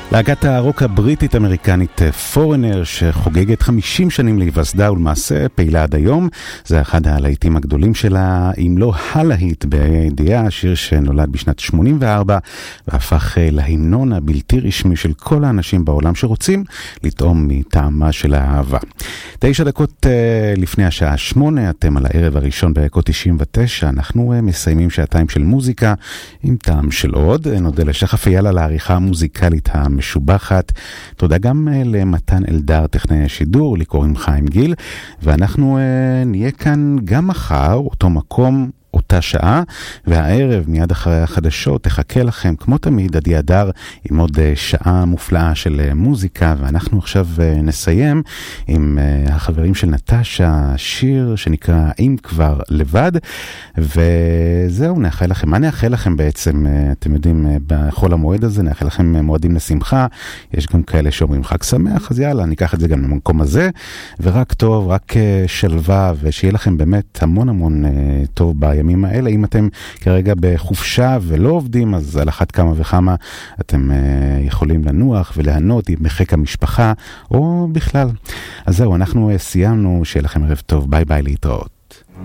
להקת הרוק הבריטית אמריקנית פורנר שחוגגת 50 שנים להיווסדה ולמעשה פעילה עד היום. זה אחד הלהיטים הגדולים שלה, אם לא הלהיט בידיעה, שיר שנולד בשנת 84 והפך להמנון הבלתי רשמי של כל האנשים בעולם שרוצים לטעום מטעמה של האהבה. 9 דקות לפני השעה 8, אתם על הערב הראשון בערכות 99, אנחנו מסיימים שעתיים של מוזיקה עם טעם של עוד. נודה לשחף אייל על העריכה המוזיקלית המשובחת. תודה גם למתן אלדר, טכנאי השידור, לי קוראים חיים גיל, ואנחנו נהיה כאן גם מחר, אותו מקום, אותה שעה, והערב מיד אחרי החדשות תחכה לכם כמו תמיד עדי אדר עם עוד שעה מופלאה של מוזיקה. ואנחנו עכשיו נסיים עם החברים של נטשה, שיר שנקרא אם כבר לבד. וזהו, נאחל לכם, מה נאחל לכם בעצם? אתם יודעים, בכל המועד הזה נאחל לכם מועדים לשמחה, יש גם כאלה שאומרים חג שמח, אז יאללה, ניקח את זה גם למקום הזה, ורק טוב, רק שלווה, ושיהיה לכם באמת המון המון טוב בימים האלה. אם אתם כרגע בחופשה ולא עובדים, אז על אחת כמה וכמה אתם יכולים לנוח ולהנות בחיק המשפחה או בכלל. אז זהו, אנחנו סיימנו, שיהיה לכם ערב טוב, ביי ביי, להתראות.